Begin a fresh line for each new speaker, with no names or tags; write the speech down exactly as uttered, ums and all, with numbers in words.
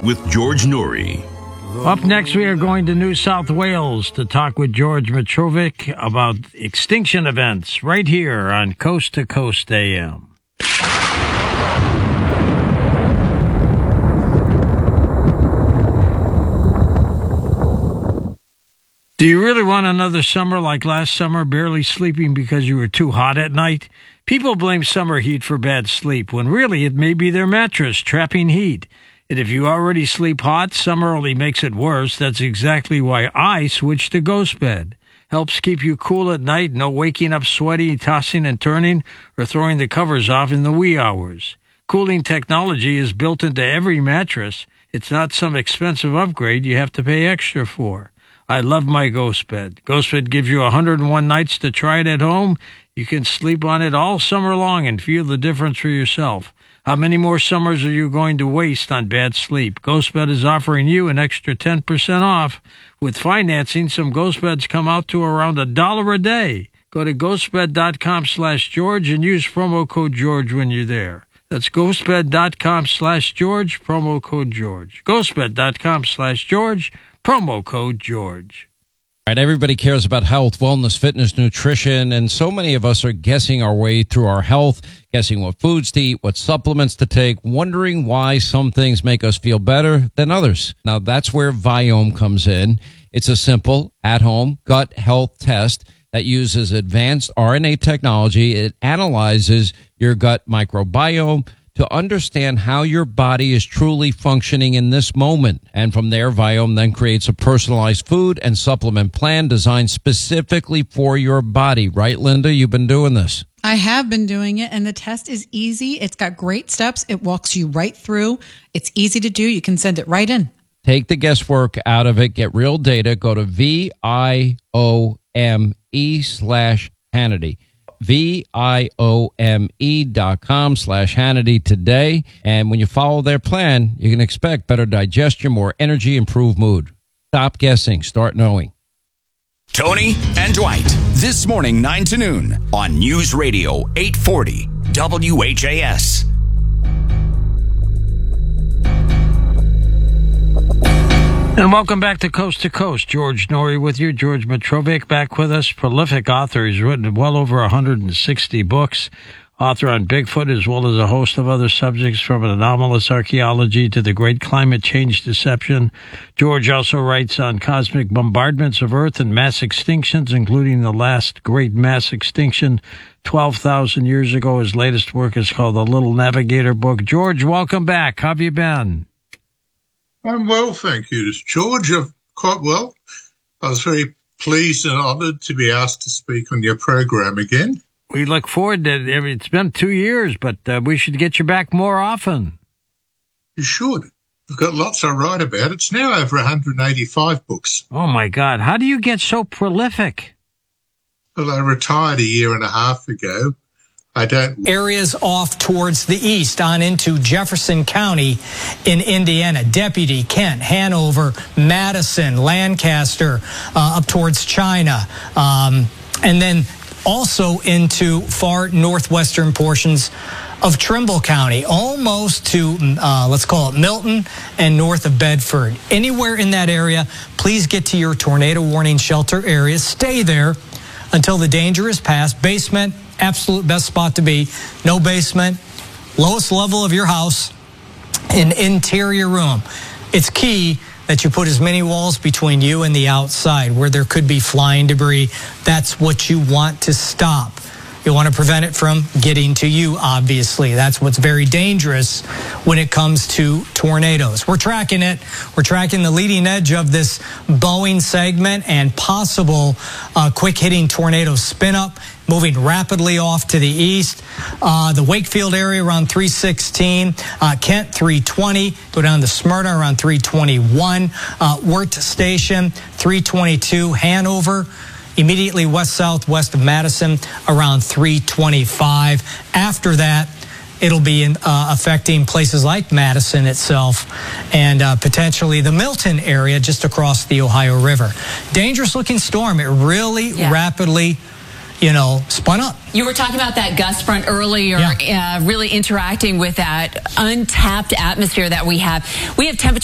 with George Noory.
Up next, we are going to New South Wales to talk with George Mitrovic about extinction events right here on Coast to Coast A M. Do you really want another summer like last summer, barely sleeping because you were too hot at night? People blame summer heat for bad sleep, when really it may be their mattress trapping heat. And if you already sleep hot, summer only makes it worse. That's exactly why I switched to Ghost Bed. Helps keep you cool at night, no waking up sweaty, tossing and turning, or throwing the covers off in the wee hours. Cooling technology is built into every mattress. It's not some expensive upgrade you have to pay extra for. I love my Ghost Bed. Ghost Bed gives you one hundred one nights to try it at home. You can sleep on it all summer long and feel the difference for yourself. How many more summers are you going to waste on bad sleep? Ghost Bed is offering you an extra ten percent off. With financing, some Ghost Beds come out to around a dollar a day. Go to ghostbed.com slash George and use promo code George when you're there. That's ghostbed.com slash George, promo code George. ghostbed.com slash George, promo code George.
All right, everybody cares about health, wellness, fitness, nutrition, and so many of us are guessing our way through our health, guessing what foods to eat, what supplements to take, wondering why some things make us feel better than others. Now, that's where Viome comes in. It's a simple, at-home gut health test that uses advanced R N A technology. It analyzes your gut microbiome to understand how your body is truly functioning in this moment. And from there, Viome then creates a personalized food and supplement plan designed specifically for your body. Right, Linda? You've been doing this.
I have been doing it, and the test is easy. It's got great steps. It walks you right through. It's easy to do. You can send it right in.
Take the guesswork out of it. Get real data. Go to V I O M E slash Hannity. V-I-O-M-E dot com slash Hannity today. And when you follow their plan, you can expect better digestion, more energy, improved mood. Stop guessing. Start knowing.
Tony and Dwight, this morning, nine to noon on News Radio eight forty W H A S.
And welcome back to Coast to Coast. George Noory with you. George Mitrovic back with us. Prolific author. He's written well over one hundred sixty books. Author on Bigfoot, as well as a host of other subjects from anomalous archaeology to the great climate change deception. George also writes on cosmic bombardments of Earth and mass extinctions, including the last great mass extinction twelve thousand years ago. His latest work is called The Little Navigator Book. George, welcome back. How have you been?
I'm well, thank you. George, I'm quite well. I was very pleased and honoured to be asked to speak on your program again.
We look forward to it. It's been two years, but uh, we should get you back more often.
You should. I've got lots to write about. It's now over one hundred eighty-five books.
Oh, my God. How do you get so prolific?
Well, I retired a year and a half ago. I don't.
Areas off towards the east on into Jefferson County in Indiana, Deputy, Kent, Hanover, Madison, Lancaster, uh, up towards China, um, and then also into far northwestern portions of Trimble County, almost to, uh, let's call it Milton and north of Bedford. Anywhere in that area, please get to your tornado warning shelter area. Stay there until the danger is past. Basement, absolute best spot to be. No basement, lowest level of your house, an interior room. It's key that you put as many walls between you and the outside where there could be flying debris. That's what you want to stop. You want to prevent it from getting to you, obviously. That's what's very dangerous when it comes to tornadoes. We're tracking it. We're tracking the leading edge of this Boeing segment and possible uh, quick-hitting tornado spin-up, moving rapidly off to the east. Uh, the Wakefield area around three sixteen, uh, Kent three twenty, go down to Smyrna around three twenty-one, uh, Wirt Station three twenty-two, Hanover immediately west-southwest of Madison around three twenty-five. After that, it'll be in, uh, affecting places like Madison itself and uh, potentially the Milton area just across the Ohio River. Dangerous looking storm. It really yeah. rapidly, you know, spun up.
You were talking about that gust front earlier, yeah. uh, really interacting with that untapped atmosphere that we have. We have temperature